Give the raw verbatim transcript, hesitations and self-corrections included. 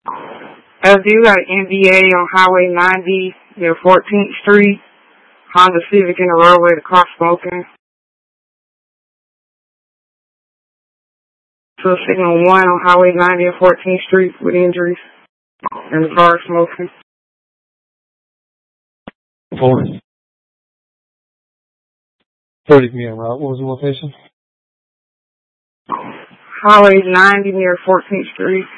Uh, do you got an N V A on Highway ninety near fourteenth Street? Honda Civic in the roadway, the car smoking. To signal one on Highway ninety and fourteenth Street with injuries. And the car smoking. forty. forty P M, right? What was the location? Highway ninety near fourteenth Street.